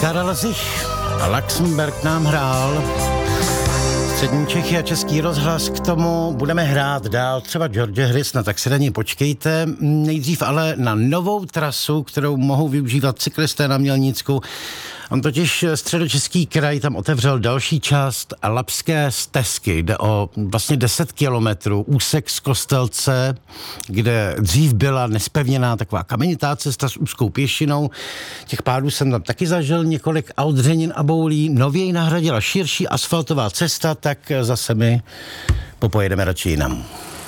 Karel Zich a Luxemburg nám hrál. Střední Čechy a Český rozhlas, k tomu budeme hrát dál třeba George Harrisona, tak si na něj počkejte. Nejdřív ale na novou trasu, kterou mohou využívat cyklisté na Mělnícku. On totiž Středočeský kraj tam otevřel další část Labské stezky. Jde o vlastně 10 kilometrů, úsek z Kostelce, kde dřív byla nespevněná taková kamenitá cesta s úzkou pěšinou. Těch pádů jsem tam taky zažil několik a od Dřenin a Boulí nově ji nahradila širší asfaltová cesta, tak zase my popojedeme radši jinam.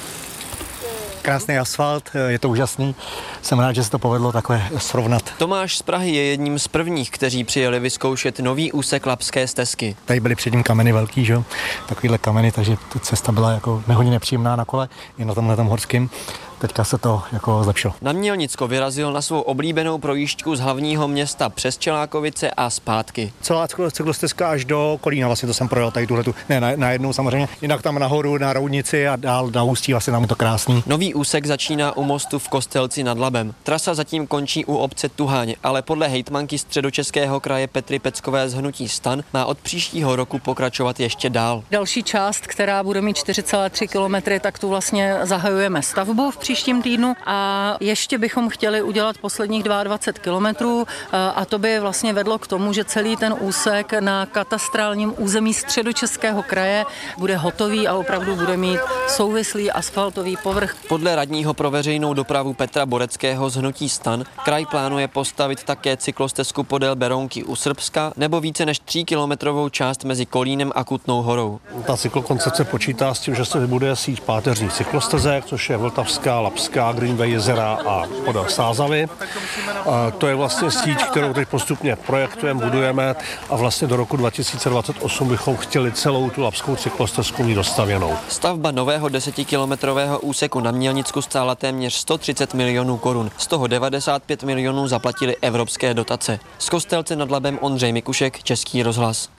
Krásný asfalt, je to úžasný. Jsem rád, že se to povedlo takhle srovnat. Tomáš z Prahy je jedním z prvních, kteří přijeli vyzkoušet nový úsek Labské stezky. Tady byly předtím kameny velký, že? Takovýhle kameny, takže ta cesta byla jako nehodně nepříjemná na kole, i na tomhle horským. Teďka se to jako zlepšilo. Na Mělnicko vyrazil na svou oblíbenou projížďku z hlavního města přes Čelákovice a zpátky. Celá cyklostezka až do Kolína, vlastně to jsem projel tady tuhletu, ne na jednou samozřejmě, jinak tam nahoru na Roudnici a dál na Ústí, vlastně tam je to krásný. Nový úsek začíná u mostu v Kostelci nad Labem. Trasa zatím končí u obce Tuháň, ale podle hejtmanky Středočeského kraje Petry Peckové z hnutí STAN má od příštího roku pokračovat ještě dál. Další část, která bude mít 4,3 kilometry, tak tu vlastně zahajujeme stavbu v příštím týdnu a ještě bychom chtěli udělat posledních 22 kilometrů a to by vlastně vedlo k tomu, že celý ten úsek na katastrálním území Středočeského kraje bude hotový a opravdu bude mít souvislý asfaltový povrch. Podle radního pro veřejnou dopravu Petra Boreckého z hnutí STAN kraj plánuje postavit také cyklostezku podél Berounky u Srbska nebo více než 3kilometrovou část mezi Kolínem a Kutnou Horou. Ta cyklokoncepce počítá s tím, že se vybuduje síť páteřních cyklostezek, což je Vltavská, Labská, Greenway, Jezera a podél Sázavy. To je vlastně síť, kterou teď postupně projektujeme, budujeme a vlastně do roku 2028 bychom chtěli celou tu labskou cyklostezku mít dostavěnou. Stavba nového 10kilometrového úseku na Mělnicku stála téměř 130 milionů korun. Z toho 95 milionů zaplatili evropské dotace. Z Kostelce nad Labem Ondřej Mikušek, Český rozhlas.